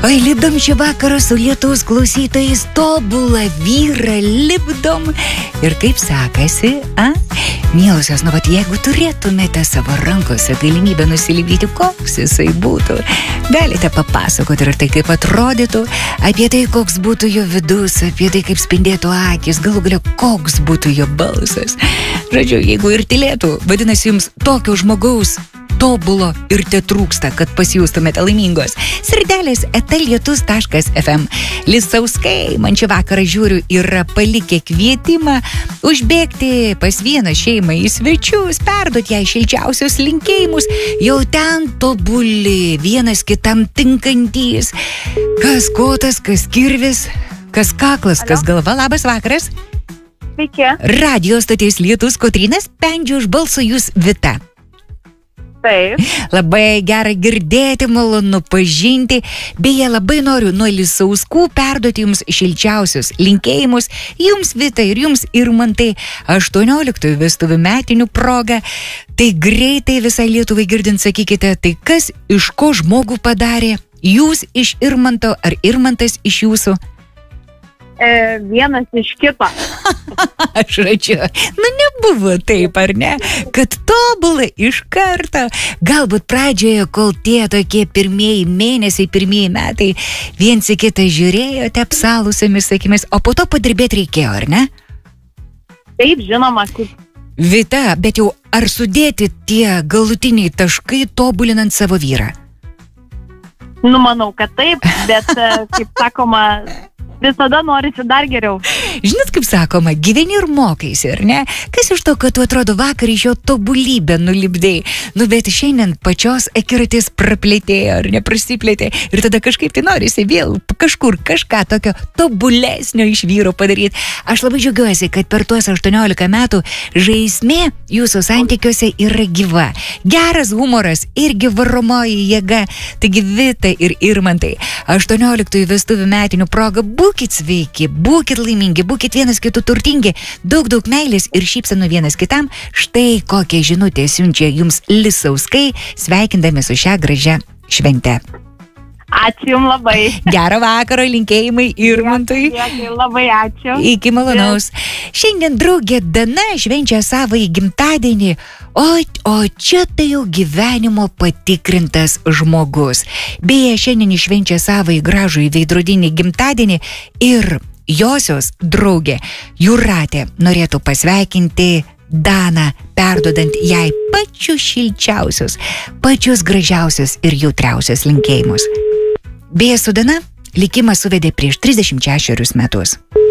Oi, lipdom šį vakarą su Lietuvos klausytojais, tobulą vyrą lipdom. Ir kaip sekasi, Mielosios, nu vat jeigu turėtumėte savo rankose galimybę nusilipdyti, koks jisai būtų, galite papasakoti ir tai, kaip atrodytų, apie tai, koks būtų jo vidus, apie tai, kaip spindėtų akis, galų galia, koks būtų jo balsas. Žodžiu, jeigu ir tylėtų, vadinasi, jums tokio žmogaus tobulo ir te trūksta, kad pasijustumėte laimingos. Sirdelės @lietus.fm. Lisauskai, man šį vakarą žiūriu, yra palikę kvietimą užbėgti pas vieną šeimą į svečius, perduoti jai šilčiausius linkėjimus, jau ten tobuli, vienas kitam tinkantys. Kas kotas, kas kirvis, kas kaklas, kas galva. Labas vakaras. Sveiki. Radio stoties Lietus, Kotryna, spendžiu už balsą jūs Vita. Taip. Labai gera girdėti, malonu pažinti. Beje, labai noriu nuo Lisauskų perduoti jums šilčiausius linkėjimus. Jums Vita ir jums Irmantai 18 vestuvių metinių proga. Tai greitai visai Lietuvai girdint sakykite, tai kas iš ko žmogų padarė? Jūs iš Irmanto ar Irmantas iš jūsų? Vienas iš kito. Aš račiu, nebuvo taip, ar ne? Kad tobulą iš karto. Galbūt pradžioje, kol tie tokie pirmieji mėnesiai, pirmieji metai, viens į kitą žiūrėjote apsalusiamis akimis, o po to padirbėti reikėjo, ar ne? Taip, žinoma. Vita, bet jau ar sudėti tie galutiniai taškai tobulinant savo vyrą? Manau, kad taip, bet kaip sakoma, visada norisi dar geriau. Žinot, kaip sakoma, gyveni ir mokaisi, ar ne? Kas iš to, kad tu atrodo vakar iš jo tobulybę nulipdėjai, bet šiandien pačios akiratis praplėtėjo, ar ne, prasiplėtė, ir tada kažkaip tai norisi vėl kažkur kažką tokio tobulesnio iš vyro padaryti. Aš labai džiaugiuosi, kad per tuos 18 metų žaismė jūsų santykiuose yra gyva. Geras humoras irgi varomoji jėga. Taigi Vita ir Irmantai, 18 vestuvių metinių proga, būkit sveiki, būkit laimingi, būkit vienas kitų turtingi, daug meilės ir šypsenų vienas kitam. Štai kokią žinutę siunčia jums Lisauskai, sveikindami su šią gražią šventę. Ačiū jums labai. Gero vakaro, linkėjimai Irmantui. Labai ačiū. Iki malonaus. Šiandien draugė Dana švenčia savąjį gimtadienį, o čia tai jau gyvenimo patikrintas žmogus. Beje, šiandien švenčia savąjį gražųjį veidrodinį gimtadienį ir josios draugė Jūratė norėtų pasveikinti Daną, perdodant jai pačius šilčiausius, pačius gražiausius ir jautriausius linkėjimus. Beje, su Dana likimas suvedė prieš 36 metus.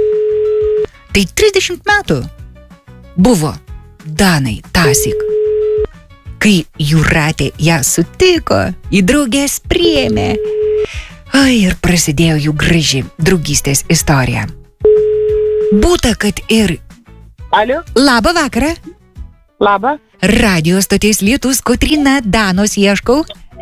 Tai 30 metų buvo Danai tąsyk. Kai Jūratė ją sutiko, į draugės priėmė. Ir prasidėjo jų graži draugystės istorija. Būta, kad ir... Alio? Labą vakarą. Labą. Radio stoties Lietus, Kotryna, Danos ieškau.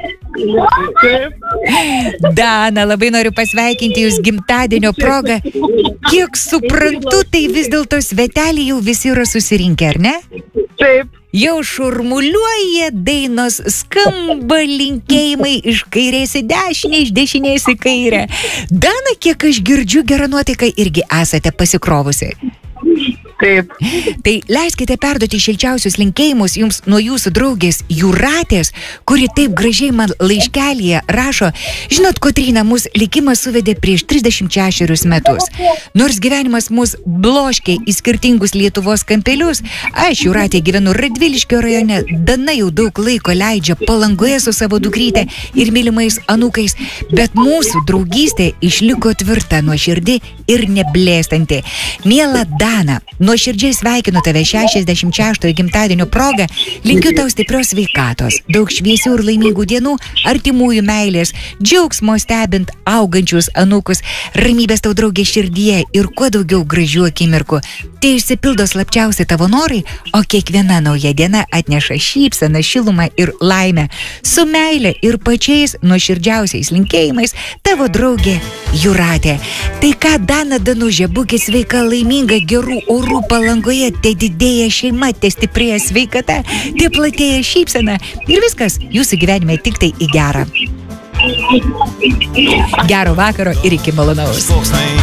Dana, labai noriu pasveikinti jūs gimtadienio progą. Kiek suprantu, tai vis dėlto svetelį jau visi yra susirinkę, ar ne? Taip. Jau šurmuliuoja dainos, skamba linkėjimai iš kairės į dešinę, iš dešinės į kairę. Dana, kiek aš girdžiu, gerą nuotaiką irgi esate pasikrovusi. Taip. Tai leiskite perduoti šilčiausius linkėjimus jums nuo jūsų draugės Jūratės, kuri taip gražiai man laiškelyje rašo: žinot, Kotryna, mus likimas suvedė prieš 36 metus. Nors gyvenimas mus bloškė į skirtingus Lietuvos kampelius, aš Jūratė gyvenu Radviliškio rajone, Dana jau daug laiko leidžia Palangoje su savo dukryte ir mylimais anūkais, bet mūsų draugystė išliko tvirta, nuoširdi ir neblėstanti. Miela Dana, nuoširdžiai sveikinu tave 66 gimtadienio proga, linkiu tau stiprios sveikatos, daug šviesių ir laimingų dienų, artimųjų meilės, džiaugsmo stebint augančius anūkus, ramybės tau draugė širdyje ir kuo daugiau gražių akimirkų. Tai išsipildo slapčiausi tavo norai, o kiekviena nauja diena atneša šypseną, šilumą ir laimę. Su meile ir pačiais nuoširdžiausiais linkėjimais tavo draugė Jūratė. Tai ką, Dana Danužė, būkit sveika, laiminga, gerų orų Palangoje, te didėja šeima, te stiprėja sveikata, te platėja šypsena ir viskas jūsų gyvenime tik tai į gerą. Gero vakaro ir iki malonaus.